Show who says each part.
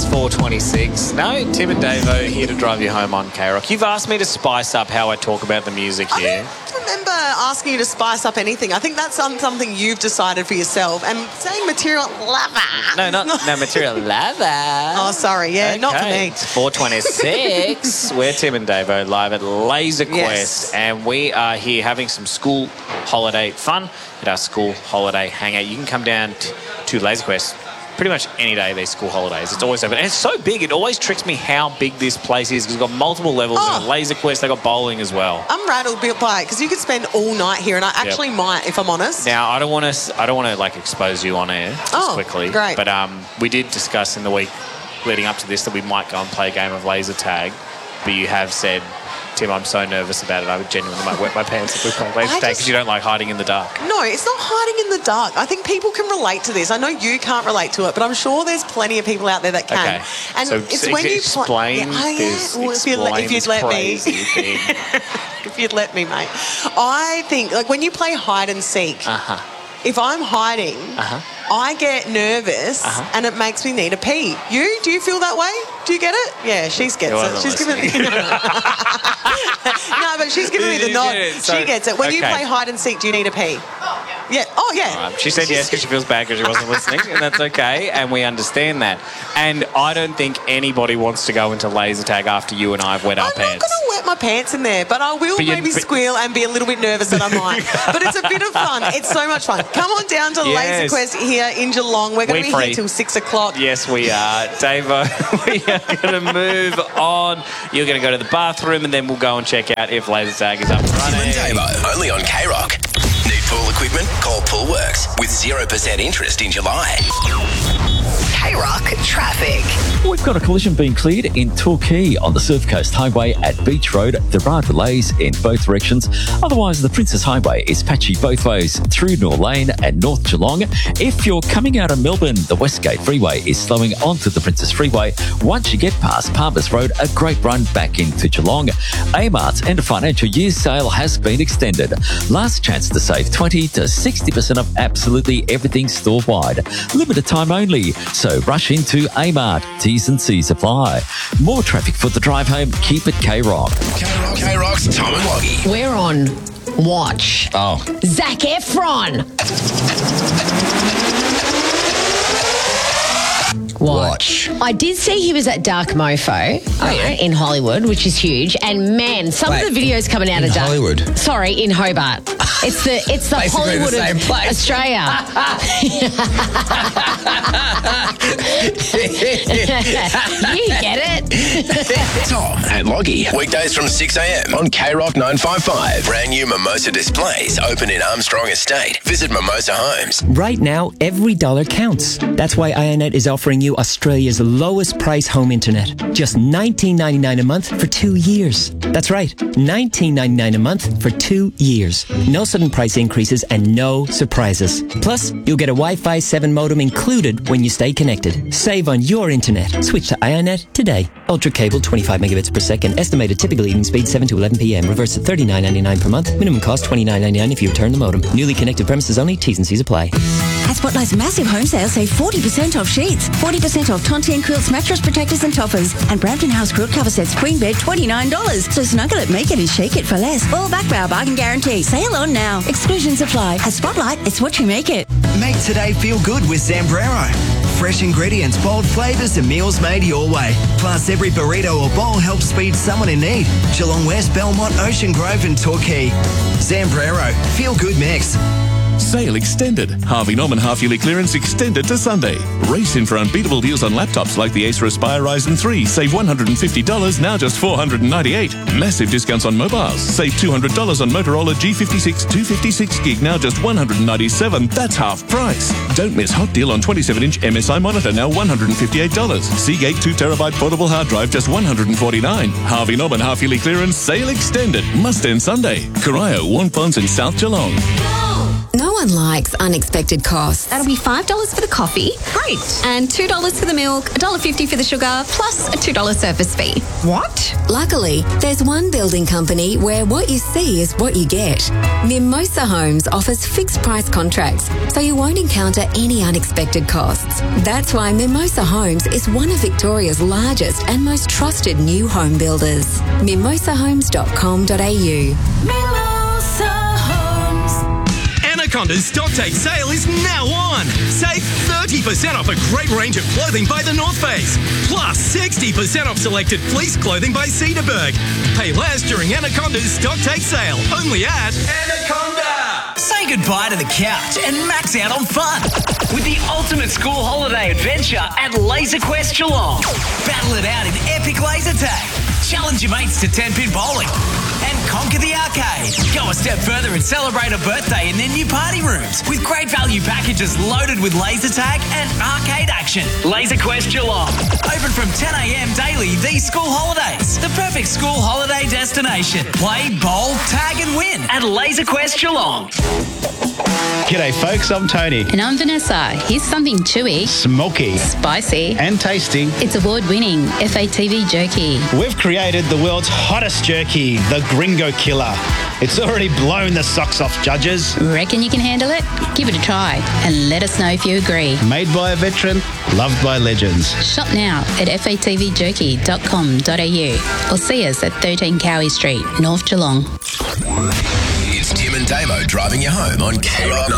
Speaker 1: It's 4:26. No, Tim and Davo here to drive you home on K-Rock. You've asked me to spice up how I talk about the music here.
Speaker 2: I don't remember asking you to spice up anything. I think that's something you've decided for yourself. And saying material lover.
Speaker 1: No, material lover.
Speaker 2: Oh, sorry. Yeah, not for me.
Speaker 1: It's 4:26. We're Tim and Davo live at Laser Quest. And we are here having some school holiday fun at our school holiday hangout. You can come down to Laser Quest pretty much any day of these school holidays. It's always open. And it's so big, it always tricks me how big this place is because it's got multiple levels. They've got Laser Quest, they've got bowling as well.
Speaker 2: I'm rattled by it because you could spend all night here, and I actually might, if I'm honest.
Speaker 1: Now, I don't want to like expose you on air quickly.
Speaker 2: Great.
Speaker 1: But we did discuss in the week leading up to this that we might go and play a game of laser tag. But you have said, Tim, I'm so nervous about it. I would genuinely might wet my pants if we play laser tag because you don't like hiding in the dark.
Speaker 2: No, it's not hiding in the dark. I think people can relate to this. I know you can't relate to it, but I'm sure there's plenty of people out there that can.
Speaker 1: Okay.
Speaker 2: And
Speaker 1: so
Speaker 2: it's when you
Speaker 1: explain this. If you'd let me.
Speaker 2: If you'd let me, mate. I think, like, when you play hide and seek, if I'm hiding, I get nervous and it makes me need a pee. Do you feel that way? Do you get it? Yeah, she gets it. She's giving me No, but she's giving me the nod. She gets it. When you play hide and seek, do you need a pee? Yeah. Oh, yeah.
Speaker 1: She said yes because she feels bad because she wasn't listening, and that's okay, and we understand that. And I don't think anybody wants to go into laser tag after you and I have wet our pants.
Speaker 2: I'm not going to wet my pants in there, but I will maybe squeal and be a little bit nervous that I might. But it's a bit of fun. It's so much fun. Come on down to Laser Quest here in Geelong. We're going to be here till 6 o'clock.
Speaker 1: Yes, we are. Davo, we are going to move on. You're going to go to the bathroom, and then we'll go and check out if laser tag is up and running.
Speaker 3: Tim and Davo, only on K-Rock. Need pool equipment? Call Poolworks with 0% interest in July. K-Rock traffic.
Speaker 4: We've got a collision being cleared in Torquay on the Surf Coast Highway at Beach Road. There are delays in both directions. Otherwise, the Princess Highway is patchy both ways through Nor Lane and North Geelong. If you're coming out of Melbourne, the Westgate Freeway is slowing onto the Princess Freeway. Once you get past Palmers Road, a great run back into Geelong. Amart's end of financial year sale has been extended. Last chance to save 20 to 60% of absolutely everything store-wide. Limited time only, so rush into Amart. T's and C's apply. More traffic for the drive home. Keep it K-Rock.
Speaker 3: K-Rock's Tom and Loggy.
Speaker 5: We're on watch. Zac Efron. Watch. I did see he was at Dark Mofo in Hollywood, which is huge. And man, some of the videos coming out of Dark
Speaker 6: Hollywood.
Speaker 5: Sorry, in Hobart. It's the Hollywood
Speaker 6: the same
Speaker 5: of
Speaker 6: place.
Speaker 5: Australia. You get it.
Speaker 3: Tom and Loggy. Weekdays from 6 a.m. on K-Rock 955. Brand new Mimosa displays open in Armstrong Estate. Visit Mimosa Homes.
Speaker 7: Right now, every dollar counts. That's why Ionet is offering you Australia's lowest price home internet. Just $19.99 a month for 2 years. That's right, $19.99 a month for 2 years. No sudden price increases and no surprises. Plus, you'll get a Wi-Fi 7 modem included when you stay connected. Save on your internet. Switch to Ionet today. Ultra cable, 25 megabits per second. Estimated typical evening speed, 7 to 11 p.m. Reverse at $39.99 per month. Minimum cost, $29.99 if you return the modem. Newly connected premises only. T's and C's apply.
Speaker 8: At Spotlight's massive home sale, save 40% off sheets, 40% off Tontian Quilts, mattress protectors and toppers, and Brampton House quilt cover sets, queen bed, $29. So snuggle it, make it, and shake it for less. All back by our bargain guarantee. Sale on now. Exclusions apply. At Spotlight, it's what you make it.
Speaker 9: Make today feel good with Zambrero. Fresh ingredients, bold flavours and meals made your way. Plus, every burrito or bowl helps feed someone in need. Geelong West, Belmont, Ocean Grove and Torquay. Zambrero. Feel good mix.
Speaker 10: Sale extended. Harvey Norman half-yearly clearance extended to Sunday. Race in for unbeatable deals on laptops like the Acer Aspire Ryzen 3. Save $150, now just $498. Massive discounts on mobiles. Save $200 on Motorola G56 256 gig, now just $197. That's half price. Don't miss hot deal on 27-inch MSI monitor, now $158. Seagate 2TB portable hard drive, just $149. Harvey Norman half-yearly clearance. Sale extended. Must end Sunday. Corio, Warnponds in South Geelong.
Speaker 8: No one
Speaker 6: one likes unexpected costs.
Speaker 11: That'll be $5 for the coffee.
Speaker 2: Great.
Speaker 11: And $2 for the milk, $1.50 for the sugar, plus a $2 service fee.
Speaker 2: What?
Speaker 6: Luckily, there's one building company where what you see is what you get. Mimosa Homes offers fixed price contracts, so you won't encounter any unexpected costs. That's why Mimosa Homes is one of Victoria's largest and most trusted new home builders. mimosahomes.com.au.
Speaker 12: Mimosa Homes. Anaconda's stock take sale is now on. Save 30% off a great range of clothing by The North Face. Plus 60% off selected fleece clothing by Cedarburg. Pay less during Anaconda's stock take sale. Only at Anaconda.
Speaker 13: Say goodbye to the couch and max out on fun with the ultimate school holiday adventure at Laser Quest Geelong. Battle it out in epic laser tag. Challenge your mates to 10-pin bowling and conquer the arcade. Go a step further and celebrate a birthday in their new party rooms with great value packages loaded with laser tag and arcade action. Laser Quest Geelong. Open from 10 a.m. daily these school holidays. The perfect school holiday destination. Play, bowl, tag and win at Laser Quest Geelong.
Speaker 14: G'day folks, I'm Tony.
Speaker 15: And I'm Vanessa. Here's something chewy,
Speaker 14: smoky,
Speaker 15: spicy
Speaker 14: and tasty.
Speaker 15: It's award-winning FATV jerky.
Speaker 14: We've created the world's hottest jerky, the Gringo Killer. It's already blown the socks off judges.
Speaker 15: Reckon you can handle it? Give it a try and let us know if you agree.
Speaker 14: Made by a veteran, loved by legends.
Speaker 15: Shop now at fatvjerky.com.au or see us at 13 Cowie Street, North Geelong.
Speaker 3: It's Tim and Damo driving you home on K-Rock